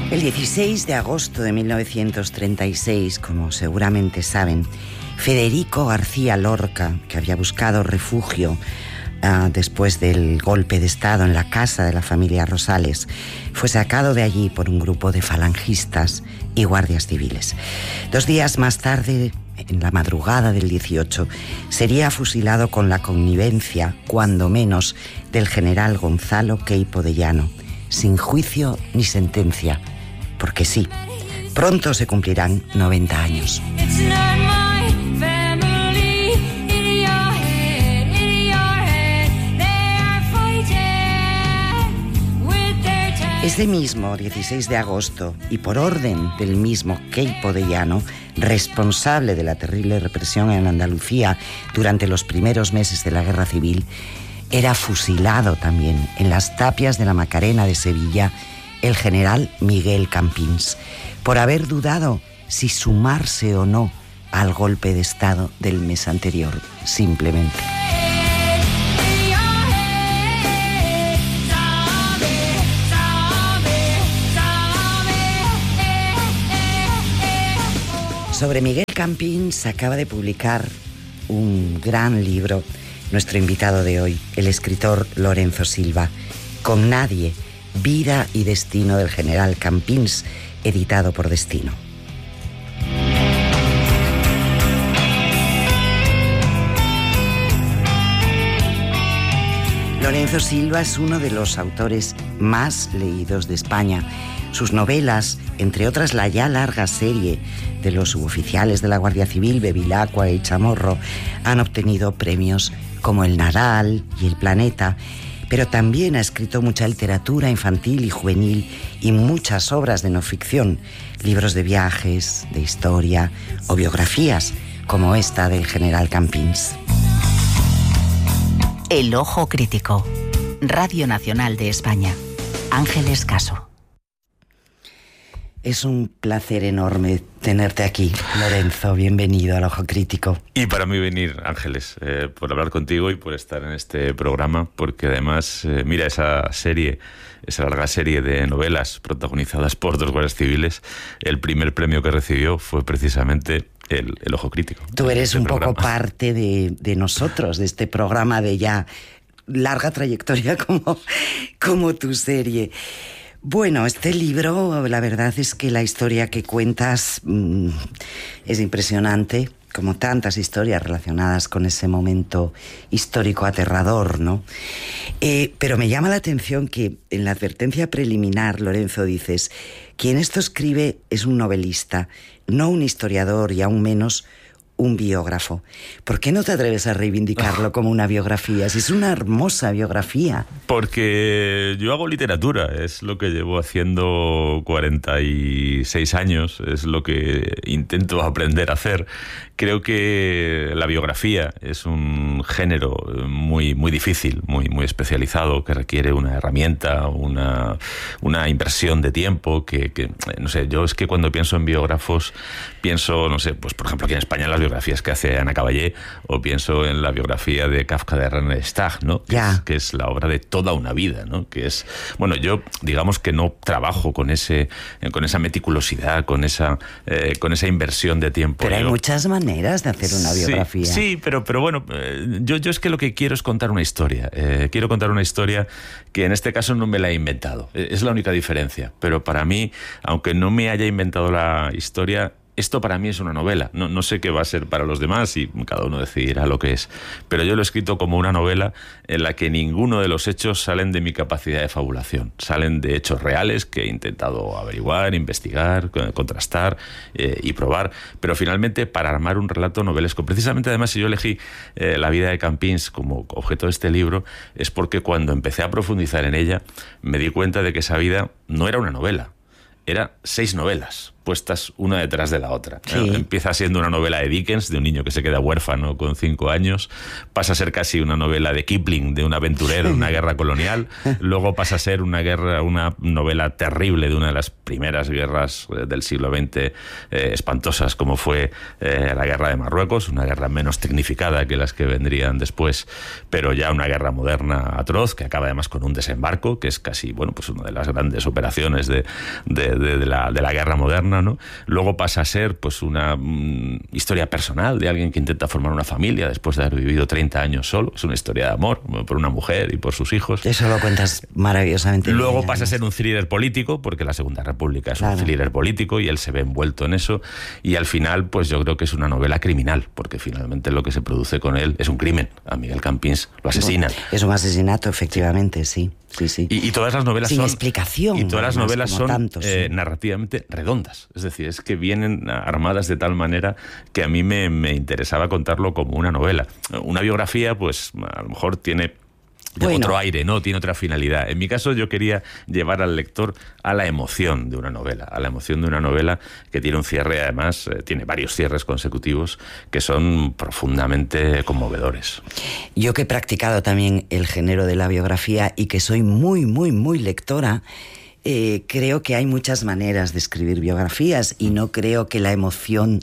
El 16 de agosto de 1936, como seguramente saben, Federico García Lorca, que había buscado refugio después del golpe de Estado en la casa de la familia Rosales, fue sacado de allí por un grupo de falangistas y guardias civiles. 2 días más tarde, en la madrugada del 18, sería fusilado con la connivencia, cuando menos, del general Gonzalo Queipo de Llano, sin juicio ni sentencia, porque sí, pronto se cumplirán 90 años. Ese mismo 16 de agosto, y por orden del mismo Queipo de Llano, responsable de la terrible represión en Andalucía durante los primeros meses de la Guerra Civil, era fusilado también en las tapias de la Macarena de Sevilla el general Miguel Campins, por haber dudado si sumarse o no al golpe de Estado del mes anterior, simplemente. Sobre Miguel Campins acaba de publicar un gran libro nuestro invitado de hoy, el escritor Lorenzo Silva, Con nadie, vida y destino del general Campins, editado por Destino. Lorenzo Silva es uno de los autores más leídos de España. Sus novelas, entre otras la ya larga serie de los suboficiales de la Guardia Civil, Bevilacqua y Chamorro, han obtenido premios como el Nadal y el Planeta, pero también ha escrito mucha literatura infantil y juvenil y muchas obras de no ficción, libros de viajes, de historia o biografías, como esta del general Campins. El Ojo Crítico. Radio Nacional de España. Ángeles Caso. Es un placer enorme tenerte aquí, Lorenzo. Bienvenido al Ojo Crítico. Y para mí venir, Ángeles, por hablar contigo y por estar en este programa, porque además, mira, esa larga serie de novelas protagonizadas por 2 guardias civiles, el primer premio que recibió fue precisamente el Ojo Crítico. Tú eres un poco parte de nosotros, de este programa de ya larga trayectoria como tu serie. Bueno, este libro, la verdad es que la historia que cuentas es impresionante, como tantas historias relacionadas con ese momento histórico aterrador, ¿no? Pero me llama la atención que en la advertencia preliminar, Lorenzo, dices: quien esto escribe es un novelista, no un historiador y aún menos un biógrafo. ¿Por qué no te atreves a reivindicarlo como una biografía? Si es una hermosa biografía. Porque yo hago literatura, es lo que llevo haciendo 46 años, es lo que intento aprender a hacer. Creo que la biografía es un género muy, muy difícil, muy, muy especializado, que requiere una herramienta, una inversión de tiempo, que no sé, yo es que cuando pienso en biógrafos, pienso, no sé, pues por ejemplo aquí en España las biografías que hace Ana Caballé, o pienso en la biografía de Kafka de René Stagg, ¿no? Que es la obra de toda una vida, ¿no? Que es, bueno, yo digamos que no trabajo con esa meticulosidad, con esa inversión de tiempo. Pero hay muchas maneras de hacer una biografía. Sí, pero bueno, yo es que lo que quiero es contar una historia. Quiero contar una historia que en este caso no me la he inventado. Es la única diferencia. Pero para mí, aunque no me haya inventado la historia, esto para mí es una novela. No sé qué va a ser para los demás y cada uno decidirá lo que es. Pero yo lo he escrito como una novela en la que ninguno de los hechos salen de mi capacidad de fabulación. Salen de hechos reales que he intentado averiguar, investigar, contrastar y probar. Pero finalmente, para armar un relato novelesco. Precisamente, además, si yo elegí la vida de Campins como objeto de este libro, es porque cuando empecé a profundizar en ella, me di cuenta de que esa vida no era una novela. Era 6 novelas. puestas una detrás de la otra. Sí. Empieza siendo una novela de Dickens, de un niño que se queda huérfano con 5 años, pasa a ser casi una novela de Kipling, de un aventurero en una guerra colonial, luego pasa a ser una novela terrible de una de las primeras guerras del siglo XX, espantosas, como fue la guerra de Marruecos, una guerra menos tecnificada que las que vendrían después, pero ya una guerra moderna atroz, que acaba además con un desembarco, que es casi, bueno, pues una de las grandes operaciones de la guerra moderna, ¿no? Luego pasa a ser pues una historia personal de alguien que intenta formar una familia después de haber vivido 30 años solo. Es una historia de amor por una mujer y por sus hijos. Eso lo cuentas maravillosamente. Luego bien, pasa a ser un thriller político, porque la Segunda República es claro, un thriller político y él se ve envuelto en eso. Y al final, pues yo creo que es una novela criminal, porque finalmente lo que se produce con él es un crimen. A Miguel Campins lo asesinan. Es un asesinato, efectivamente, sí. Sí. Y todas las novelas sin son explicación. Y todas las novelas son tantos, sí, narrativamente redondas. Es decir, es que vienen armadas de tal manera que a mí me interesaba contarlo como una novela. Una biografía, pues a lo mejor tiene otro aire, ¿no? Tiene otra finalidad. En mi caso, yo quería llevar al lector a la emoción de una novela, que tiene un cierre, además, tiene varios cierres consecutivos que son profundamente conmovedores. Yo que he practicado también el género de la biografía y que soy muy, muy, muy lectora, creo que hay muchas maneras de escribir biografías y no creo que la emoción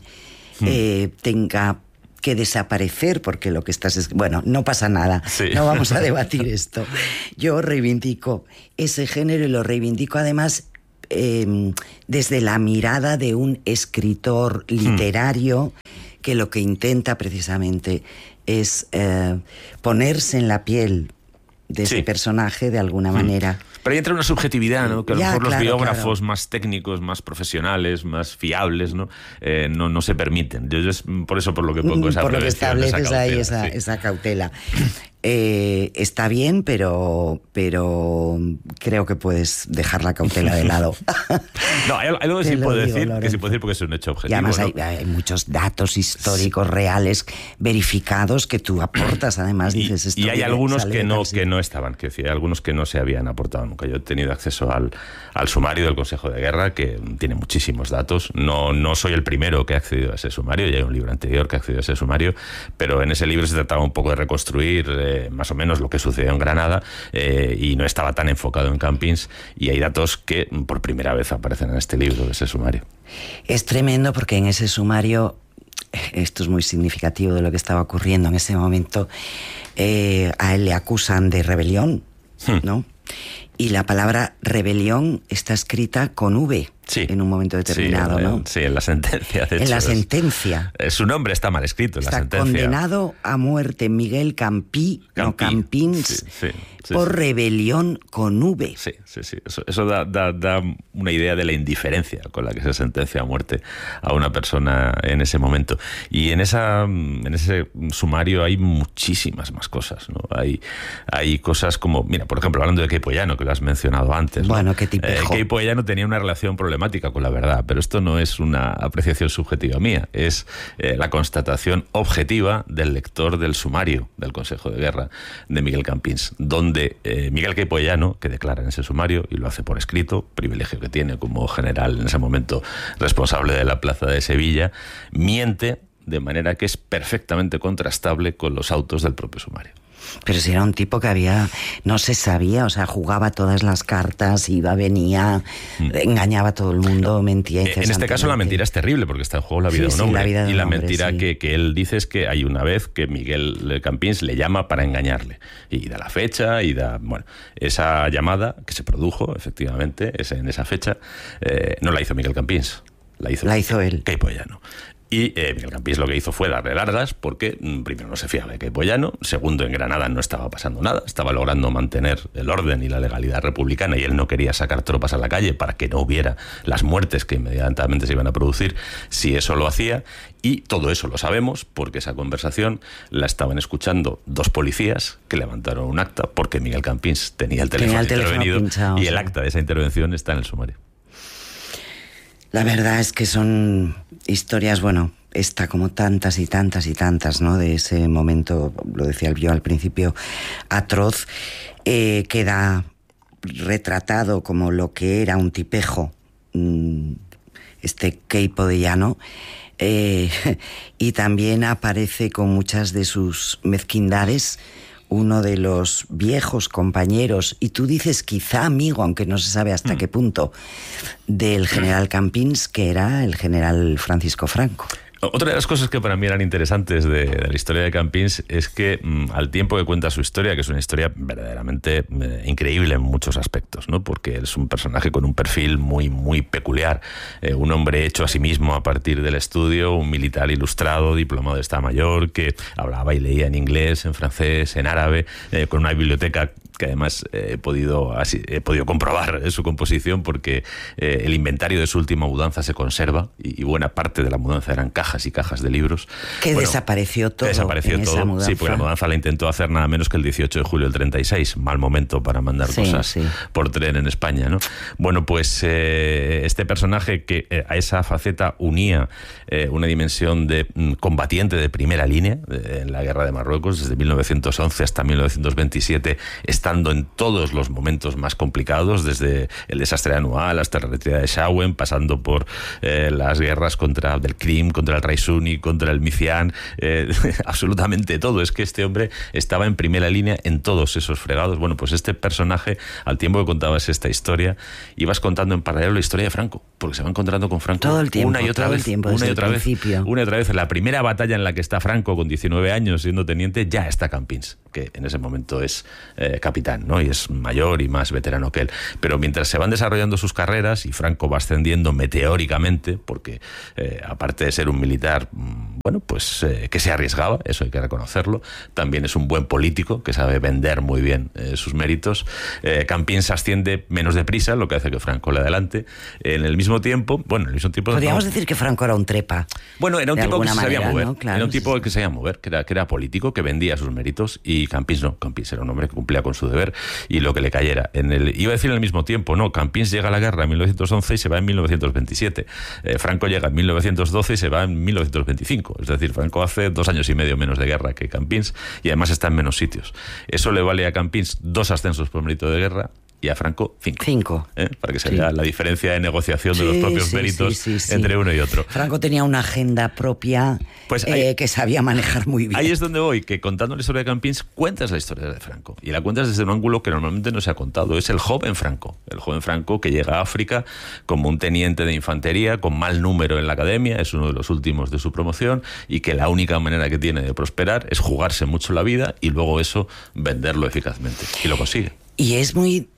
tenga que desaparecer porque lo que estás... Bueno, no pasa nada, sí. No vamos a debatir esto. Yo reivindico ese género y lo reivindico además desde la mirada de un escritor literario que lo que intenta precisamente es ponerse en la piel de ese personaje de alguna manera. Pero ahí entra una subjetividad, ¿no? Que a lo mejor los biógrafos más técnicos, más profesionales, más fiables, ¿no? No se permiten. Yo por eso por lo que pongo esa por lo que estableces esa ahí cautela, esa cautela. Está bien, pero creo que puedes dejar la cautela de lado. No, hay algo que sí puedo decir, porque es un hecho objetivo. Y además, ¿no? hay muchos datos históricos reales, verificados, que tú aportas, además, dices esto. Y hay algunos que no estaban, que decir, hay algunos que no se habían aportado nunca. Yo he tenido acceso al sumario del Consejo de Guerra, que tiene muchísimos datos. No soy el primero que ha accedido a ese sumario, ya hay un libro anterior que ha accedido a ese sumario, pero en ese libro se trataba un poco de reconstruir más o menos lo que sucedió en Granada, y no estaba tan enfocado en Campins, y hay datos que por primera vez aparecen en este libro, de ese sumario. Es tremendo porque en ese sumario, esto es muy significativo de lo que estaba ocurriendo en ese momento, a él le acusan de rebelión, ¿no? Y la palabra rebelión está escrita con V. Sí, en un momento determinado, ¿no? Sí, en la sentencia. De hecho, en la sentencia. Su nombre está mal escrito en la sentencia. Está condenado a muerte Miguel Campins, por rebelión con V. Sí. Eso da una idea de la indiferencia con la que se sentencia a muerte a una persona en ese momento. Y en ese sumario hay muchísimas más cosas, ¿no? Hay cosas como, mira, por ejemplo, hablando de Queipo Llano, que lo has mencionado antes. Bueno, ¿no? qué tipejo. Queipo Llano tenía una relación problemática con la verdad, pero esto no es una apreciación subjetiva mía, es la constatación objetiva del lector del sumario del Consejo de Guerra de Miguel Campins, donde Miguel Queipo Llano, que declara en ese sumario, y lo hace por escrito, privilegio que tiene como general en ese momento responsable de la plaza de Sevilla, miente de manera que es perfectamente contrastable con los autos del propio sumario. Pero si era un tipo que no se sabía, o sea, jugaba todas las cartas, iba, venía, engañaba a todo el mundo, mentía incesantemente. En este caso la mentira es terrible porque está en juego la vida de un hombre. Y la mentira que él dice es que hay una vez que Miguel Campins le llama para engañarle. Y da la fecha, esa llamada que se produjo, efectivamente, en esa fecha, no la hizo Miguel Campins, la hizo él. Queipo Llano. Y Miguel Campins lo que hizo fue darle largas porque, primero, no se fiaba de Queipo Llano, segundo, en Granada no estaba pasando nada, estaba logrando mantener el orden y la legalidad republicana y él no quería sacar tropas a la calle para que no hubiera las muertes que inmediatamente se iban a producir si eso lo hacía. Y todo eso lo sabemos porque esa conversación la estaban escuchando 2 policías que levantaron un acta porque Miguel Campins tenía el teléfono intervenido pinchado, y el acta de esa intervención está en el sumario. La verdad es que son historias, esta como tantas y tantas y tantas, ¿no? De ese momento, lo decía yo al principio, atroz, queda retratado como lo que era un tipejo este Queipo de Llano, y también aparece con muchas de sus mezquindades uno de los viejos compañeros, y tú dices quizá amigo, aunque no se sabe hasta qué punto, del general Campins, que era el general Francisco Franco. Otra de las cosas que para mí eran interesantes de la historia de Campins es que al tiempo que cuenta su historia, que es una historia verdaderamente increíble en muchos aspectos, ¿no? Porque es un personaje con un perfil muy, muy peculiar, un hombre hecho a sí mismo a partir del estudio, un militar ilustrado, diplomado de Estado Mayor, que hablaba y leía en inglés, en francés, en árabe, con una biblioteca que además he podido comprobar su composición, porque el inventario de su última mudanza se conserva, y buena parte de la mudanza eran cajas y cajas de libros. Desapareció todo. Desapareció todo, esa mudanza. sí, porque la mudanza la intentó hacer nada menos que el 18 de julio del 36, mal momento para mandar cosas por tren en España, ¿no? Bueno, pues este personaje que a esa faceta unía una dimensión de combatiente de primera línea en la guerra de Marruecos, desde 1911 hasta 1927, estando en todos los momentos más complicados, desde el desastre anual hasta la retirada de Shawen, pasando por las guerras del Krim, contra el Raisuni, contra el Micián, absolutamente todo. Es que este hombre estaba en primera línea en todos esos fregados. Bueno, pues este personaje, al tiempo que contabas esta historia, ibas contando en paralelo la historia de Franco, porque se va encontrando con Franco todo el tiempo, una y otra vez. Una y otra vez. En la primera batalla en la que está Franco, con 19 años, siendo teniente, ya está Campins, que en ese momento es capitán, ¿no? Y es mayor y más veterano que él. Pero mientras se van desarrollando sus carreras y Franco va ascendiendo meteóricamente, porque aparte de ser un militar, bueno, pues que se arriesgaba, eso hay que reconocerlo, también es un buen político que sabe vender muy bien sus méritos. Campins asciende menos deprisa, lo que hace que Franco le adelante. En el mismo tiempo, podríamos decir que Franco era un trepa. Bueno, era un tipo que se sabía mover, ¿no? Claro, era un tipo que se sabía mover, que era político, que vendía sus méritos, y Campins no. Campins era un hombre que cumplía con su deber y lo que le cayera. Iba a decir al mismo tiempo, no, Campins llega a la guerra en 1911 y se va en 1927. Franco llega en 1912 y se va en 1925. Es decir, Franco hace 2 años y medio menos de guerra que Campins, y además está en menos sitios. Eso le vale a Campins 2 ascensos por mérito de guerra, y a Franco 5. Para que se vea la diferencia de negociación de los propios méritos entre uno y otro. Franco tenía una agenda propia, pues que sabía manejar muy bien. Ahí es donde voy, que contando la historia de Campins cuentas la historia de Franco, y la cuentas desde un ángulo que normalmente no se ha contado. Es el joven Franco que llega a África como un teniente de infantería con mal número en la academia, es uno de los últimos de su promoción, y que la única manera que tiene de prosperar es jugarse mucho la vida y luego eso venderlo eficazmente, y lo consigue. Y es muy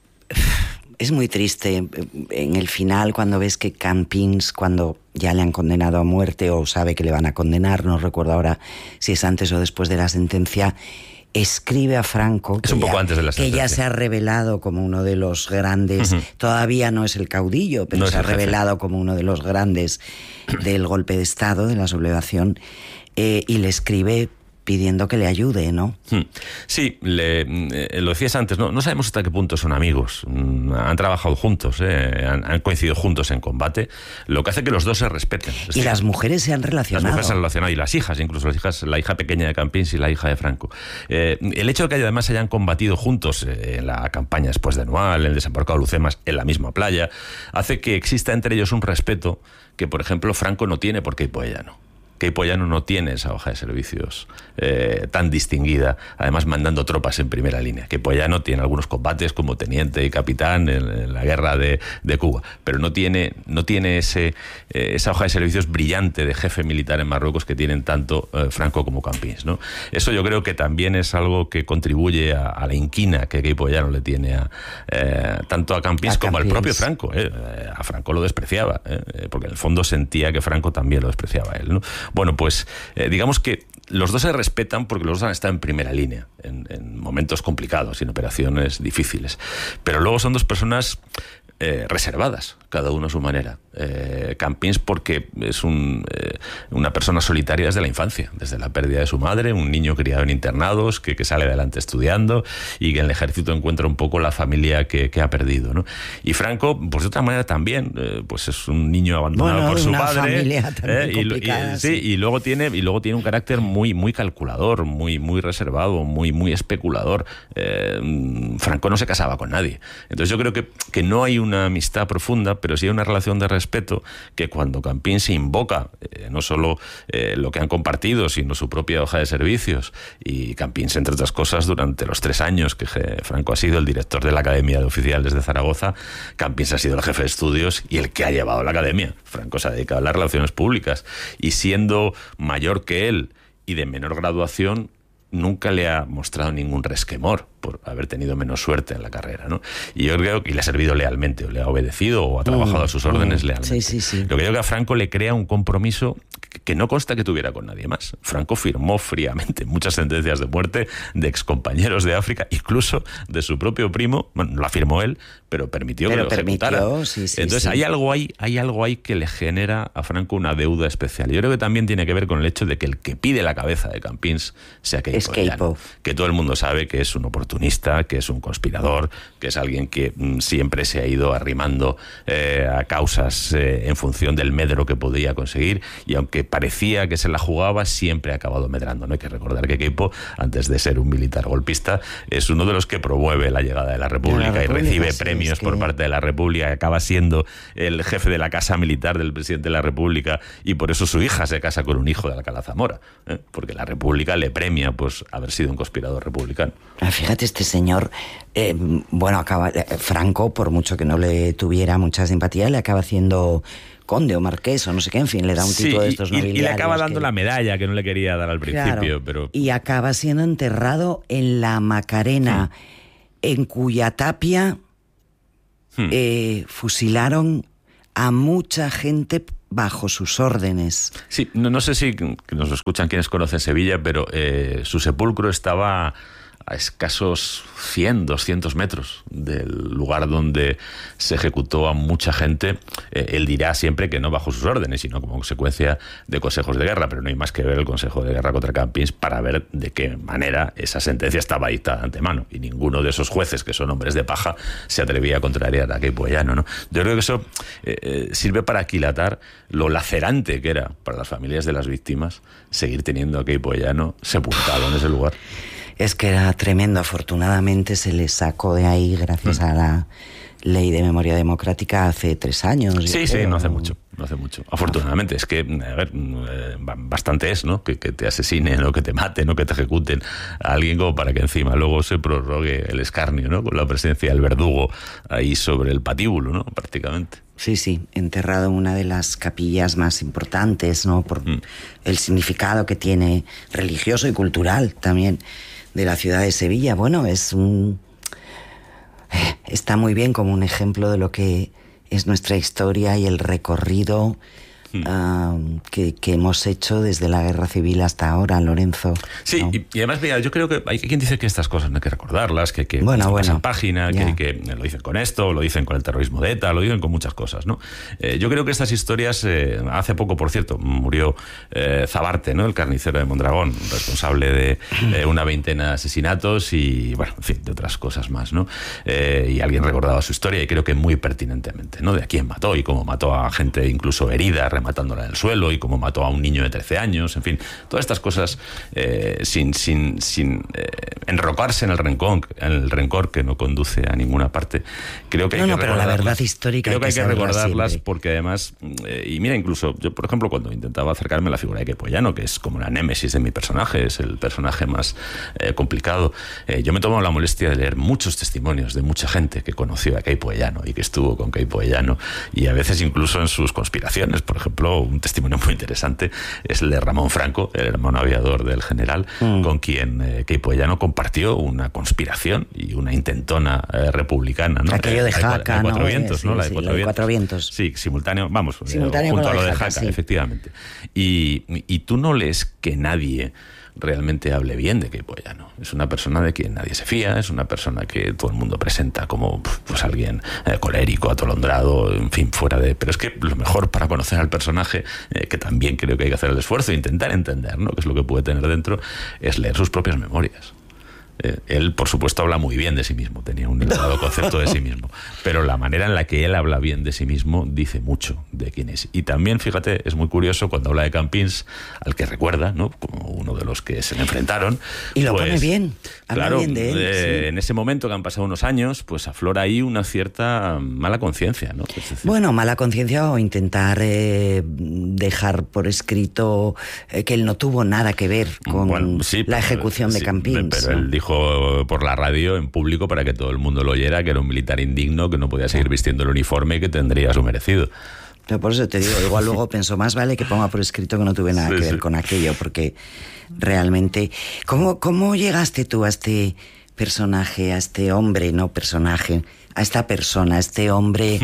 triste en el final, cuando ves que Campins, cuando ya le han condenado a muerte o sabe que le van a condenar, no recuerdo ahora si es antes o después de la sentencia, escribe a Franco, es un poco antes de la sentencia, que ya se ha revelado como uno de los grandes, todavía no es el caudillo, pero se ha revelado como uno de los grandes del golpe de Estado, de la sublevación, y le escribe pidiendo que le ayude, ¿no? Sí, lo decías antes, no sabemos hasta qué punto son amigos. Han trabajado juntos, han coincidido juntos en combate, lo que hace que los dos se respeten. Y las mujeres se han relacionado. Las mujeres se han relacionado, y las hijas, incluso la hija pequeña de Campins y la hija de Franco. El hecho de que además hayan combatido juntos en la campaña después de Anual, en el desembarcado de Lucemas, en la misma playa, hace que exista entre ellos un respeto que, por ejemplo, Franco no tiene por Queipo de Llano. Queipo de Llano no tiene esa hoja de servicios tan distinguida, además mandando tropas en primera línea. Queipo de Llano tiene algunos combates como teniente y capitán en la guerra de Cuba, pero no tiene esa hoja de servicios brillante de jefe militar en Marruecos que tienen tanto Franco como Campins, ¿no? Eso yo creo que también es algo que contribuye a la inquina que Queipo de Llano le tiene tanto a Campins como al propio Franco. A Franco lo despreciaba, porque en el fondo sentía que Franco también lo despreciaba a él, ¿no? Bueno, pues digamos que los dos se respetan porque los dos han estado en primera línea, en momentos complicados y en operaciones difíciles. Pero luego son dos personas reservadas, cada uno a su manera. Campins porque es una persona solitaria desde la infancia, desde la pérdida de su madre, un niño criado en internados que sale adelante estudiando y que en el ejército encuentra un poco la familia que ha perdido, ¿no? Y Franco, pues de otra manera también, pues es un niño abandonado por su padre, y luego tiene un carácter muy muy calculador, muy muy reservado, muy muy especulador. Franco no se casaba con nadie, entonces yo creo que no hay una amistad profunda, pero sí hay una relación de respeto respeto que cuando Campins se invoca no solo lo que han compartido, sino su propia hoja de servicios, y Campins, entre otras cosas, durante los 3 años que Franco ha sido el director de la Academia de Oficiales de Zaragoza, Campins ha sido el jefe de estudios y el que ha llevado la academia. Franco se ha dedicado a las relaciones públicas, y siendo mayor que él y de menor graduación, nunca le ha mostrado ningún resquemor por haber tenido menos suerte en la carrera, ¿no? Y yo creo que le ha servido lealmente, o le ha obedecido, o ha trabajado a sus órdenes lealmente. Sí. Lo que yo creo que a Franco le crea un compromiso que no consta que tuviera con nadie más. Franco firmó fríamente muchas sentencias de muerte de excompañeros de África, incluso de su propio primo. Bueno, no la firmó él, pero permitió que lo ejecutara. Entonces hay algo ahí que le genera a Franco una deuda especial. Yo creo que también tiene que ver con el hecho de que el que pide la cabeza de Campins sea Queipo, que todo el mundo sabe que es un oportunista, que es un conspirador, que es alguien que siempre se ha ido arrimando a causas en función del medro que podía conseguir, y aunque parecía que se la jugaba, siempre ha acabado medrando, ¿no? Hay que recordar que Queipo, antes de ser un militar golpista, es uno de los que promueve la llegada de la República y recibe premios por parte de la República, acaba siendo el jefe de la casa militar del presidente de la República, y por eso su hija se casa con un hijo de Alcalá Zamora, porque la República le premia pues haber sido un conspirador republicano. Fíjate, este señor, Franco, por mucho que no le tuviera mucha simpatía, le acaba haciendo conde o marqués o no sé qué, en fin, le da un título de estos nobiliarios. Y le acaba dando la medalla que no le quería dar al principio. Claro, pero y acaba siendo enterrado en la Macarena, en cuya tapia fusilaron a mucha gente bajo sus órdenes. Sí, no sé si nos escuchan quienes conocen Sevilla, pero su sepulcro estaba a escasos 100, 200 metros del lugar donde se ejecutó a mucha gente. Él dirá siempre que no bajo sus órdenes, sino como consecuencia de consejos de guerra, pero no hay más que ver el consejo de guerra contra Campins para ver de qué manera esa sentencia estaba dictada de antemano, y ninguno de esos jueces, que son hombres de paja, se atrevía a contrariar a Queipo Llano, ¿no? Yo creo que eso sirve para aquilatar lo lacerante que era para las familias de las víctimas seguir teniendo a Queipo Llano sepultado en ese lugar. Es que era tremendo. Afortunadamente se le sacó de ahí gracias a la ley de memoria democrática hace 3 años. Sí, no hace mucho. Afortunadamente, es que, bastante es, ¿no? Que te asesinen o que te maten o que te ejecuten a alguien como para que encima luego se prorrogue el escarnio, ¿no? Con la presencia del verdugo ahí sobre el patíbulo, ¿no? Prácticamente. Sí, enterrado en una de las capillas más importantes, ¿no? Por el significado que tiene religioso y cultural también de la ciudad de Sevilla. Bueno, está muy bien como un ejemplo de lo que es nuestra historia y el recorrido que hemos hecho desde la guerra civil hasta ahora, Lorenzo. Sí, ¿no? y además, mira, yo creo que hay quien dice que estas cosas no hay que recordarlas, que pasan página, que lo dicen con esto, lo dicen con el terrorismo de ETA, lo dicen con muchas cosas, ¿no? Yo creo que estas historias, hace poco, por cierto, murió Zabarte, ¿no? El carnicero de Mondragón, responsable de una veintena de asesinatos y, bueno, en fin, de otras cosas más, ¿no? Y alguien recordaba su historia, y creo que muy pertinentemente, ¿no? De a quién mató y cómo mató a gente incluso herida, rematándola en el suelo, y cómo mató a un niño de 13 años, en fin, todas estas cosas sin enrocarse en el rencor que no conduce a ninguna parte. Creo que hay que pero la verdad histórica creo que hay que recordarlas siempre. Porque además, y mira, incluso yo, por ejemplo, cuando intentaba acercarme a la figura de Queipo Llano, que es como la némesis de mi personaje, es el personaje más complicado, yo me tomo la molestia de leer muchos testimonios de mucha gente que conoció a Queipo Llano y que estuvo con Queipo Llano, y a veces incluso en sus conspiraciones. Por ejemplo, un testimonio muy interesante es el de Ramón Franco, el hermano aviador del general, con quien Queipo Llano compartió una conspiración y una intentona republicana, ¿no? Aquello de Jaca, Cuatro Vientos, ¿no? La de Cuatro Vientos. Sí, simultáneo Simultáneo junto a lo de Jaca, Jaca, efectivamente. Y tú no lees que nadie realmente hable bien de Queipo Llano. Es una persona de quien nadie se fía, es una persona que todo el mundo presenta como pues alguien colérico, atolondrado, en fin, fuera de... Pero es que lo mejor para conocer al personaje, que también creo que hay que hacer el esfuerzo e intentar entender, ¿no?, qué es lo que puede tener dentro, es leer sus propias memorias. Él, por supuesto, habla muy bien de sí mismo, tenía un elevado concepto de sí mismo, pero la manera en la que él habla bien de sí mismo dice mucho de quién es. Y también, fíjate, es muy curioso cuando habla de Campins, al que recuerda, ¿no?, como uno de los que se le enfrentaron. Y lo pone bien, habla claro, bien de él. Sí. En ese momento que han pasado unos años, pues aflora ahí una cierta mala conciencia, ¿no? Es decir, bueno, mala conciencia o intentar dejar por escrito que él no tuvo nada que ver con la ejecución de Campins. Pero él dijo por la radio en público para que todo el mundo lo oyera que era un militar indigno, que no podía seguir vistiendo el uniforme y que tendría su merecido. Pero por eso te digo, igual luego pensó, más vale que ponga por escrito que no tuve nada que ver con aquello, porque realmente... ¿Cómo llegaste tú a este personaje, a este hombre, no personaje, a esta persona, a este hombre,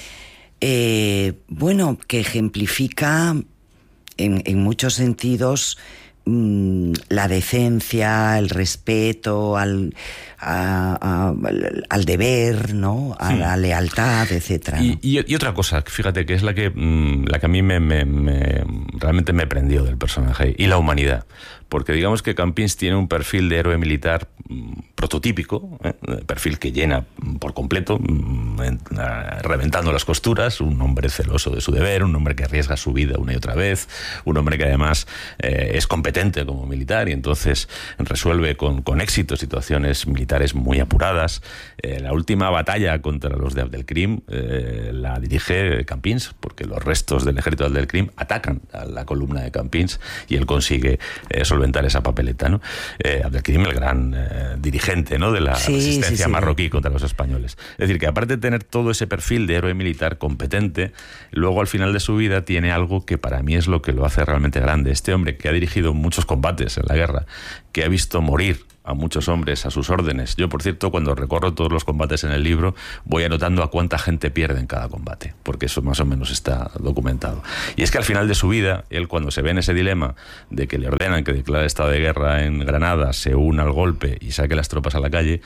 bueno, que ejemplifica en muchos sentidos la decencia, el respeto al deber, ¿no?, a la lealtad, etcétera, ¿no? Y otra cosa, fíjate, que es la que a mí realmente me prendió del personaje, y la humanidad. Porque digamos que Campins tiene un perfil de héroe militar prototípico, perfil que llena por completo, reventando las costuras, un hombre celoso de su deber, un hombre que arriesga su vida una y otra vez, un hombre que además es competente como militar y entonces resuelve con éxito situaciones militares muy apuradas. La última batalla contra los de Abdelkrim la dirige Campins, porque los restos del ejército de Abdelkrim atacan a la columna de Campins y él consigue solventar esa papeleta, ¿no? Abdelkrim, el gran dirigente, ¿no?, de la resistencia marroquí contra los españoles. Es decir, que aparte de tener todo ese perfil de héroe militar competente, luego al final de su vida tiene algo que para mí es lo que lo hace realmente grande. Este hombre que ha dirigido muchos combates en la guerra, que ha visto morir a muchos hombres a sus órdenes. Yo, por cierto, cuando recorro todos los combates en el libro, voy anotando a cuánta gente pierde en cada combate, porque eso más o menos está documentado. Y es que al final de su vida, él, cuando se ve en ese dilema de que le ordenan que declare estado de guerra en Granada, se una al golpe y saque las tropas a la calle,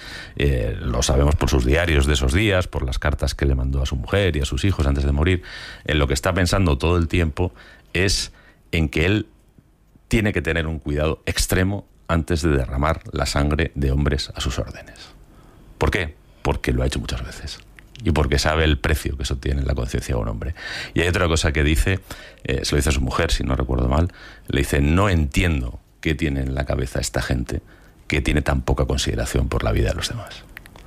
lo sabemos por sus diarios de esos días, por las cartas que le mandó a su mujer y a sus hijos antes de morir, en lo que está pensando todo el tiempo es en que él tiene que tener un cuidado extremo antes de derramar la sangre de hombres a sus órdenes. ¿Por qué? Porque lo ha hecho muchas veces. Y porque sabe el precio que eso tiene en la conciencia de un hombre. Y hay otra cosa que dice, se lo dice a su mujer, si no recuerdo mal, le dice: no entiendo qué tiene en la cabeza esta gente que tiene tan poca consideración por la vida de los demás.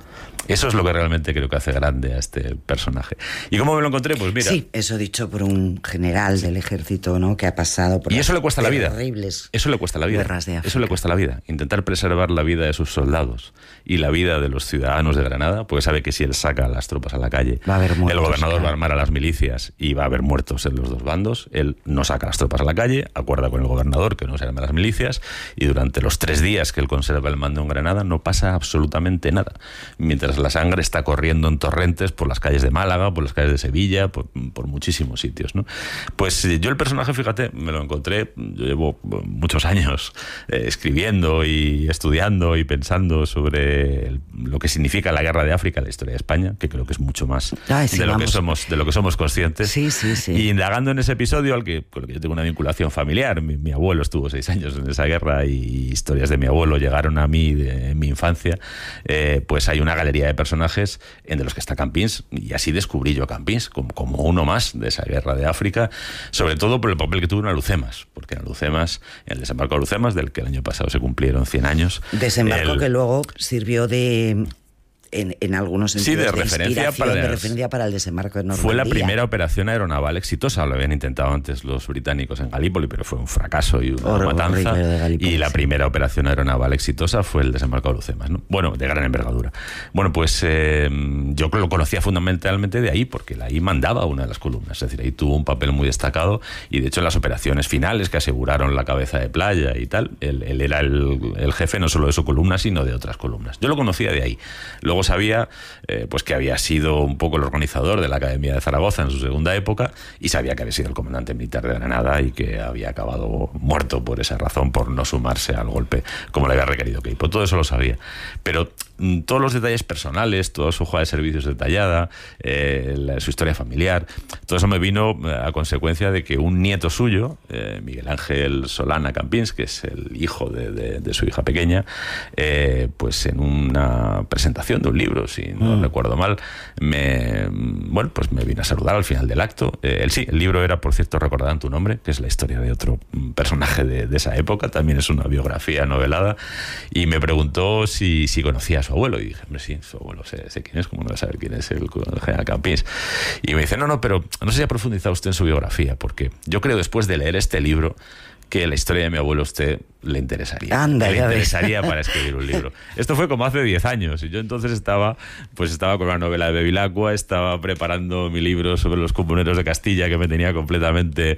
Eso es lo que realmente creo que hace grande a este personaje. ¿Y cómo me lo encontré? Pues mira... Sí, eso dicho por un general del ejército, ¿no?, que ha pasado por... Y eso le cuesta la vida. Eso le cuesta la vida. Guerras de África. Eso le cuesta la vida. Intentar preservar la vida de sus soldados y la vida de los ciudadanos de Granada, porque sabe que si él saca a las tropas a la calle, va a haber muertos, el gobernador va a armar a las milicias y va a haber muertos en los dos bandos. Él no saca las tropas a la calle, acuerda con el gobernador que no se arme las milicias, y durante los 3 días que él conserva el mando en Granada no pasa absolutamente nada. Mientras la sangre está corriendo en torrentes por las calles de Málaga, por las calles de Sevilla, por muchísimos sitios, ¿no? Pues yo el personaje, fíjate, me lo encontré, yo llevo muchos años escribiendo y estudiando y pensando sobre lo que significa la guerra de África, la historia de España, que creo que es mucho más de lo que somos conscientes. Sí. Y indagando en ese episodio con el que yo tengo una vinculación familiar, mi abuelo estuvo 6 años en esa guerra y historias de mi abuelo llegaron a mí en mi infancia, pues hay una galería de personajes de los que está Campins, y así descubrí yo a Campins como uno más de esa guerra de África, sobre todo por el papel que tuvo en Alhucemas, porque en Alhucemas, en el desembarco de Alhucemas, del que el año pasado se cumplieron 100 años. Desembarco que luego sirvió en algunos sentidos de referencia para el desembarco de Normandía. Fue la primera operación aeronaval exitosa. Lo habían intentado antes los británicos en Galípoli, pero fue un fracaso y una matanza. Y la primera operación aeronaval exitosa fue el desembarco de Alhucemas, ¿no? Bueno, de gran envergadura. Bueno, pues yo lo conocía fundamentalmente de ahí, porque ahí mandaba una de las columnas. Es decir, ahí tuvo un papel muy destacado, y de hecho en las operaciones finales que aseguraron la cabeza de playa y tal, él era el jefe no solo de su columna, sino de otras columnas. Yo lo conocía de ahí. Luego luego sabía pues que había sido un poco el organizador de la Academia de Zaragoza en su segunda época, y sabía que había sido el comandante militar de Granada y que había acabado muerto por esa razón, por no sumarse al golpe como le había requerido Queipo. Todo eso lo sabía. Pero todos los detalles personales, toda su hoja de servicios detallada, su historia familiar, todo eso me vino a consecuencia de que un nieto suyo, Miguel Ángel Solana Campins, que es el hijo de su hija pequeña, pues en una presentación de un libro, si no recuerdo mal, me vino a saludar al final del acto. El libro era, por cierto, Recordarán tu nombre, que es la historia de otro personaje de esa época, también es una biografía novelada, y me preguntó si conocía a su abuelo, y dije, hombre, sí, su abuelo, sé quién es, como no voy a saber quién es el general Campins. Y me dice, no, pero no sé si ha profundizado usted en su biografía, porque yo creo, después de leer este libro, que la historia de mi abuelo a usted le interesaría. Anda, le interesaría para escribir un libro. Esto fue como hace 10 años, y yo entonces estaba con una novela de Bevilacqua, estaba preparando mi libro sobre los comuneros de Castilla, que me tenía completamente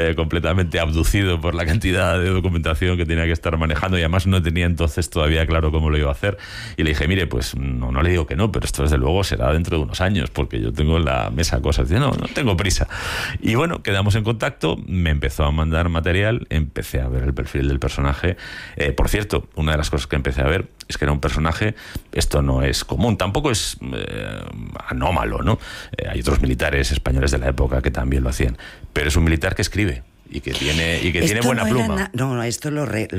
abducido por la cantidad de documentación que tenía que estar manejando, y además no tenía entonces todavía claro cómo lo iba a hacer. Y le dije, mire, pues no le digo que no, pero esto desde luego será dentro de unos años, porque yo tengo en la mesa cosas. Dice, no tengo prisa. Y bueno, quedamos en contacto, me empezó a mandar material, empecé a ver el perfil del personaje. Por cierto, una de las cosas que empecé a ver es que era un personaje, esto no es común, tampoco es anómalo, ¿no? Hay otros militares españoles de la época que también lo hacían, pero es un militar que escribe y que tiene buena pluma. Esto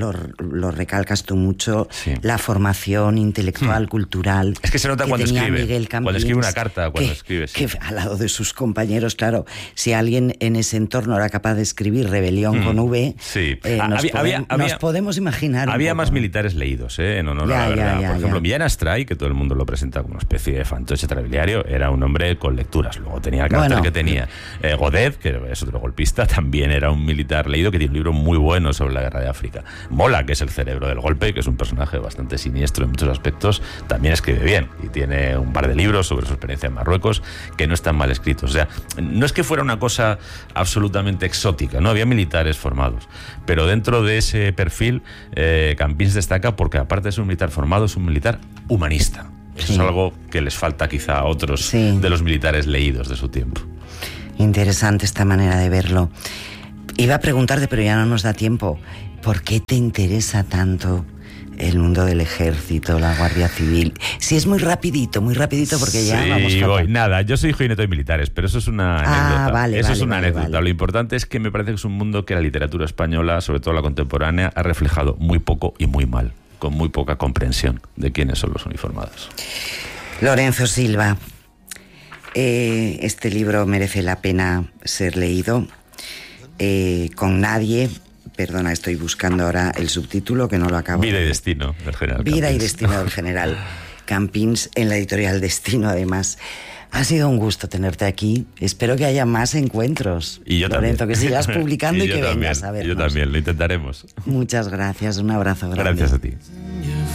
lo recalcas tú mucho, sí. La formación intelectual, cultural. Es que se nota cuando escribe. Miguel Campins, cuando escribe una carta, cuando escribe. Sí. Que al lado de sus compañeros, claro, si alguien en ese entorno era capaz de escribir Rebelión con V, sí. Nos podemos imaginar. Había más militares leídos, en honor a la verdad. Por ejemplo, Millán Astray, que todo el mundo lo presenta como una especie de fantoche trabiliario, era un hombre con lecturas. Luego tenía el carácter que tenía. Godet, que es otro golpista, también era un militar leído, que tiene un libro muy bueno sobre la guerra de África. Mola, que es el cerebro del golpe, que es un personaje bastante siniestro en muchos aspectos, también escribe bien y tiene un par de libros sobre su experiencia en Marruecos que no están mal escritos. O sea, no es que fuera una cosa absolutamente exótica, no había militares formados, pero dentro de ese perfil Campins destaca porque, aparte de ser un militar formado, es un militar humanista. Eso es algo que les falta quizá a otros de los militares leídos de su tiempo. Interesante esta manera de verlo. Iba a preguntarte, pero ya no nos da tiempo, ¿por qué te interesa tanto el mundo del ejército, la Guardia Civil? Si es muy rapidito, porque ya vamos a... voy. Nada, yo soy hijo y nieto de militares, pero eso es una anécdota. Eso es una anécdota. Lo importante es que me parece que es un mundo que la literatura española, sobre todo la contemporánea, ha reflejado muy poco y muy mal, con muy poca comprensión de quiénes son los uniformados. Lorenzo Silva, este libro merece la pena ser leído. Con nadie, perdona, estoy buscando ahora el subtítulo que no lo acabo. Vida y destino del general Vida Campins. Y destino del general Campins, en la editorial Destino, además. Ha sido un gusto tenerte aquí. Espero que haya más encuentros. Y yo Lorenzo, también. Que sigas publicando y que también, vengas a vernos. Yo también, lo intentaremos. Muchas gracias, un abrazo grande. Gracias a ti.